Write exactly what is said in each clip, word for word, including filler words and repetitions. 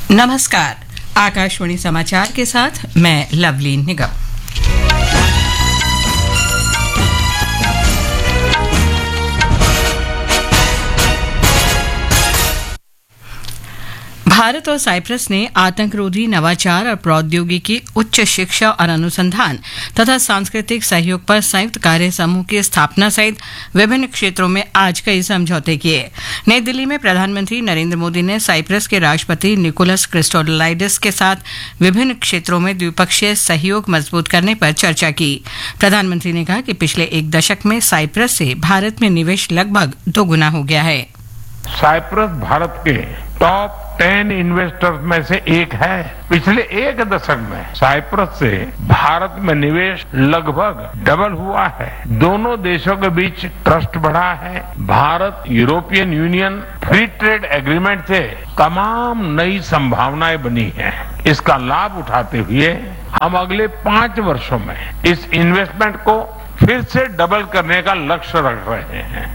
नमस्कार, आकाशवाणी समाचार के साथ मैं लवलीन निगम। भारत और साइप्रस ने आतंकरोधी, नवाचार और प्रौद्योगिकी, उच्च शिक्षा और अनुसंधान तथा सांस्कृतिक सहयोग पर संयुक्त कार्य समूह की स्थापना सहित विभिन्न क्षेत्रों में आज कई समझौते किए। नई दिल्ली में प्रधानमंत्री नरेंद्र मोदी ने साइप्रस के राष्ट्रपति निकोलस क्रिस्टोडलाइडिस के साथ विभिन्न क्षेत्रों में द्विपक्षीय सहयोग मजबूत करने पर चर्चा की। प्रधानमंत्री ने कहा कि पिछले एक दशक में साइप्रस से भारत में निवेश लगभग दोगुना हो गया है। साइप्रस भारत के टॉप टेन इन्वेस्टर्स में से एक है। पिछले एक दशक में साइप्रस से भारत में निवेश लगभग डबल हुआ है। दोनों देशों के बीच ट्रस्ट बढ़ा है। Bharat European union free trade agreement से तमाम नई संभावनाएं बनी हैं। इसका लाभ उठाते हुए हम अगले पांच वर्षों में इस इन्वेस्टमेंट को फिर से डबल करने का लक्ष्य रख रहे हैं।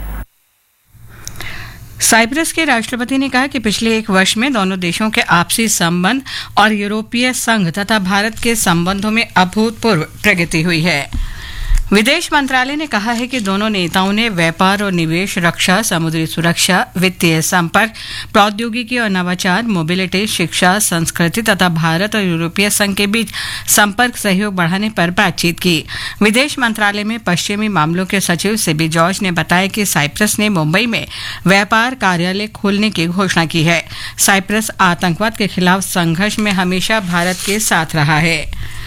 साइप्रस के राष्ट्रपति ने कहा कि पिछले एक वर्ष में दोनों देशों के आपसी संबंध और यूरोपीय संघ तथा भारत के संबंधों में अभूतपूर्व प्रगति हुई है। विदेश मंत्रालय ने कहा है कि दोनों नेताओं ने व्यापार और निवेश, रक्षा, समुद्री सुरक्षा, वित्तीय संपर्क, प्रौद्योगिकी और नवाचार, मोबिलिटी, शिक्षा, संस्कृति तथा भारत और यूरोपीय संघ के बीच संपर्क सहयोग बढ़ाने पर बातचीत की। विदेश मंत्रालय में पश्चिमी मामलों के सचिव सिबी जॉर्ज ने बताया कि साइप्रस ने मुंबई में व्यापार कार्यालय खोलने की घोषणा की है। साइप्रस आतंकवाद के खिलाफ संघर्ष में हमेशा भारत के साथ रहा है।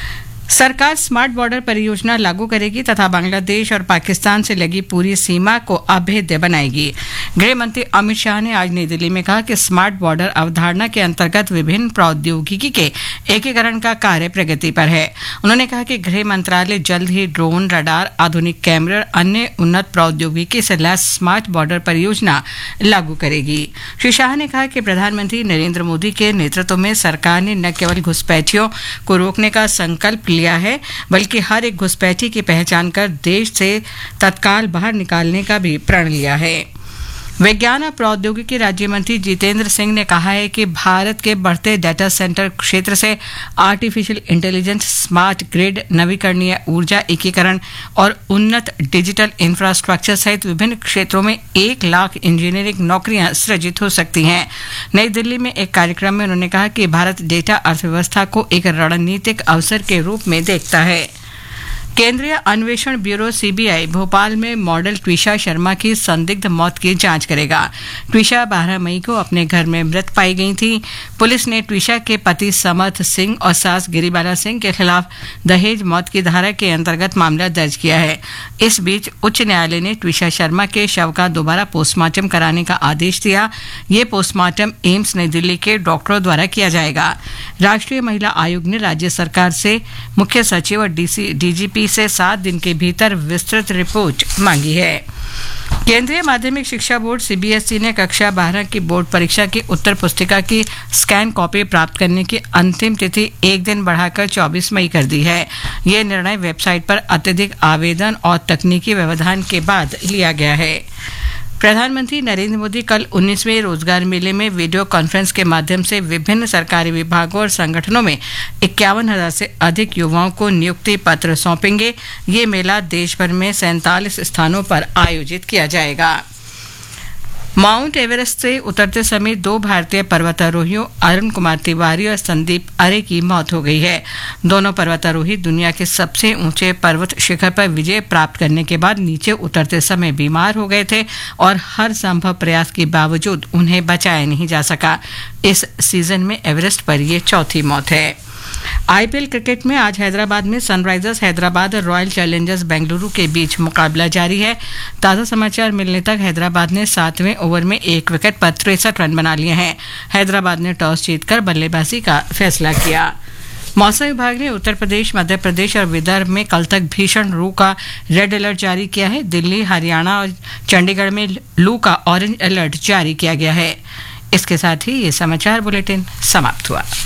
सरकार स्मार्ट बॉर्डर परियोजना लागू करेगी तथा बांग्लादेश और पाकिस्तान से लगी पूरी सीमा को अभेद्य बनाएगी। गृह मंत्री अमित शाह ने आज नई दिल्ली में कहा कि स्मार्ट बॉर्डर अवधारणा के अंतर्गत विभिन्न प्रौद्योगिकी के एकीकरण का कार्य प्रगति पर है। उन्होंने कहा कि गृह मंत्रालय जल्द ही ड्रोन, रडार, आधुनिक कैमरे और अन्य उन्नत प्रौद्योगिकी से लैस स्मार्ट बॉर्डर परियोजना लागू करेगी। श्री शाह ने कहा कि प्रधानमंत्री नरेंद्र मोदी के नेतृत्व में सरकार ने न केवल घुसपैठियों को रोकने का संकल्प लिया है, बल्कि हर एक घुसपैठी की पहचान कर देश से तत्काल बाहर निकालने का भी प्रण लिया है। विज्ञान और प्रौद्योगिकी राज्य मंत्री जितेंद्र सिंह ने कहा है कि भारत के बढ़ते डेटा सेंटर क्षेत्र से आर्टिफिशियल इंटेलिजेंस, स्मार्ट ग्रिड, नवीकरणीय ऊर्जा, एकीकरण और उन्नत डिजिटल इंफ्रास्ट्रक्चर सहित विभिन्न क्षेत्रों में एक लाख इंजीनियरिंग नौकरियां सृजित हो सकती हैं। नई दिल्ली में एक कार्यक्रम में उन्होंने कहा कि भारत डेटा अर्थव्यवस्था को एक रणनीतिक अवसर के रूप में देखता है। केंद्रीय अन्वेषण ब्यूरो सीबीआई भोपाल में मॉडल ट्विशा शर्मा की संदिग्ध मौत की जांच करेगा। ट्विशा बारह मई को अपने घर में मृत पाई गई थी। पुलिस ने ट्विशा के पति समर्थ सिंह और सास गिरिबाला सिंह के खिलाफ दहेज मौत की धारा के अंतर्गत मामला दर्ज किया है। इस बीच उच्च न्यायालय ने ट्विशा शर्मा के शव का दोबारा पोस्टमार्टम कराने का आदेश दिया। ये पोस्टमार्टम एम्स नई दिल्ली के डॉक्टरों द्वारा किया जाएगा। राष्ट्रीय महिला आयोग ने राज्य सरकार से मुख्य सचिव और डीजीपी से सात दिन के भीतर विस्तृत रिपोर्ट मांगी है। केंद्रीय माध्यमिक शिक्षा बोर्ड सीबीएसई ने कक्षा बारह की बोर्ड परीक्षा की उत्तर पुस्तिका की स्कैन कॉपी प्राप्त करने की अंतिम तिथि एक दिन बढ़ाकर चौबीस मई कर दी है। यह निर्णय वेबसाइट पर अत्यधिक आवेदन और तकनीकी व्यवधान के बाद लिया गया है। प्रधानमंत्री नरेंद्र मोदी कल उन्नीसवें रोजगार मेले में वीडियो कॉन्फ्रेंस के माध्यम से विभिन्न सरकारी विभागों और संगठनों में इक्यावन हजार से अधिक युवाओं को नियुक्ति पत्र सौंपेंगे। ये मेला देश भर में सैंतालीस स्थानों पर आयोजित किया जाएगा। माउंट एवरेस्ट से उतरते समय दो भारतीय पर्वतारोहियों अरुण कुमार तिवारी और संदीप अरे की मौत हो गई है। दोनों पर्वतारोही दुनिया के सबसे ऊंचे पर्वत शिखर पर विजय प्राप्त करने के बाद नीचे उतरते समय बीमार हो गए थे और हर संभव प्रयास के बावजूद उन्हें बचाया नहीं जा सका। इस सीजन में एवरेस्ट पर यह चौथी मौत है। आईपीएल क्रिकेट में आज हैदराबाद में सनराइजर्स हैदराबाद और रॉयल चैलेंजर्स बेंगलुरु के बीच मुकाबला जारी है। ताज़ा समाचार मिलने तक हैदराबाद ने सातवें ओवर में एक विकेट पर तिरसठ रन बना लिए हैं। हैदराबाद ने टॉस जीतकर बल्लेबाजी का फैसला किया। मौसम विभाग ने उत्तर प्रदेश, मध्य प्रदेश और विदर्भ में कल तक भीषण लू का रेड अलर्ट जारी किया है। दिल्ली, हरियाणा और चंडीगढ़ में लू का ऑरेंज अलर्ट जारी किया गया है। इसके साथ ही ये समाचार बुलेटिन समाप्त हुआ।